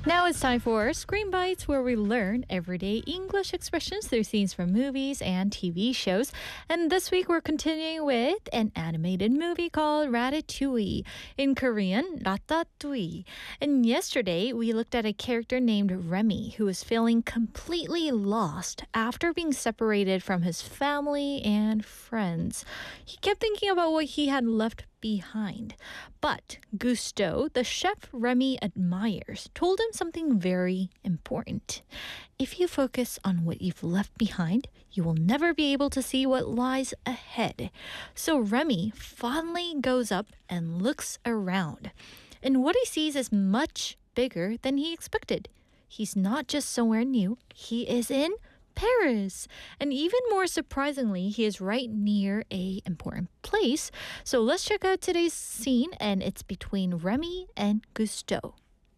Now it's time for Screen Bites, where we learn everyday English expressions through scenes from movies and TV shows. And this week we're continuing with an animated movie called Ratatouille, in Korean, Ratatouille. And yesterday we looked at a character named Remy who was feeling completely lost after being separated from his family and friends. He kept thinking about what he had left behind. But Gusteau, the chef Remy admires, told him something very important. If you focus on what you've left behind, you will never be able to see what lies ahead. So Remy finally goes up and looks around. And what he sees is much bigger than he expected. He's not just somewhere new, he is in Paris. And even more surprisingly, he is right near an important place. So let's check out today's scene, and it's between Remy and Gusteau.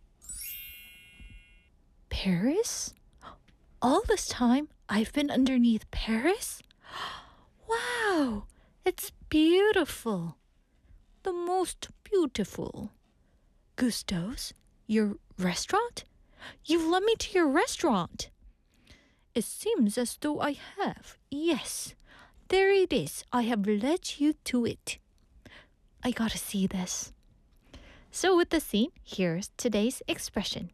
Paris? All this time, I've been underneath Paris? Wow, it's beautiful. The most beautiful. Gusteau's? Your restaurant? You've led me to your restaurant. It seems as though I have. Yes, there it is. I have led you to it. I gotta see this. So with the scene, here's today's expression.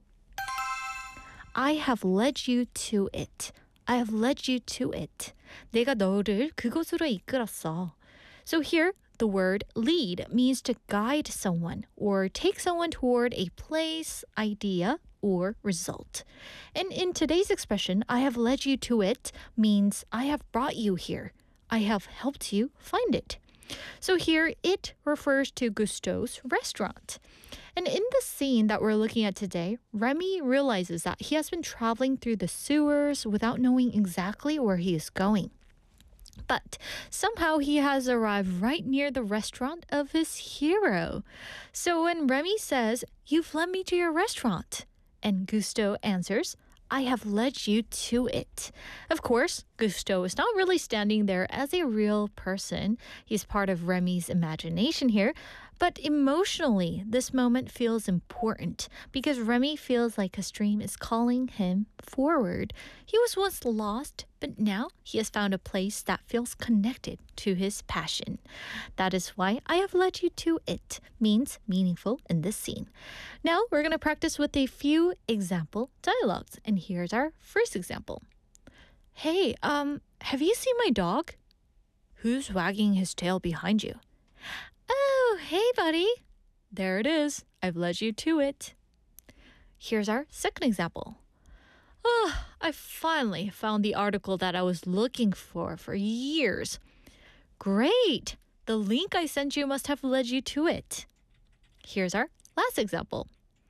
I have led you to it. I have led you to it. 내가 너를 그곳으로 이끌었어. So here, the word lead means to guide someone or take someone toward a place, idea, or result. And in today's expression, I have led you to it means I have brought you here. I have helped you find it. So here, it refers to Gusteau's restaurant. And in the scene that we're looking at today, Remy realizes that he has been traveling through the sewers without knowing exactly where he is going. But somehow he has arrived right near the restaurant of his hero. So when Remy says, "You've led me to your restaurant," and Gusteau answers, "I have led you to it." Of course, Gusteau is not really standing there as a real person. He's part of Remy's imagination here. But emotionally, this moment feels important because Remy feels like his dream is calling him forward. He was once lost, but now he has found a place that feels connected to his passion. That is why I have led you to it means meaningful in this scene. Now we're going to practice with a few example dialogues. And here's our first example. Hey, have you seen my dog? Who's wagging his tail behind you? Oh, hey, buddy. There it is. I've led you to it. Here's our second example. Oh, I finally found the article that I was looking for years. Great. The link I sent you must have led you to it. Here's our last example.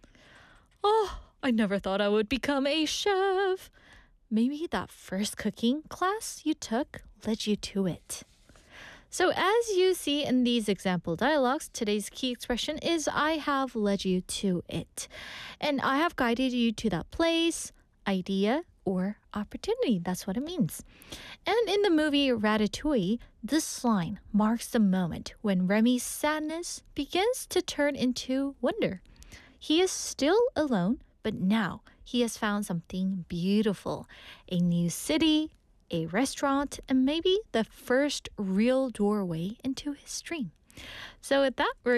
Oh, I never thought I would become a chef. Maybe that first cooking class you took led you to it. So as you see in these example dialogues, today's key expression is I have led you to it. And I have guided you to that place, idea, or opportunity. That's what it means. And in the movie Ratatouille, this line marks the moment when Remy's sadness begins to turn into wonder. He is still alone, but now he has found something beautiful. A new city, a restaurant, and maybe the first real doorway into his dream. So with that, we're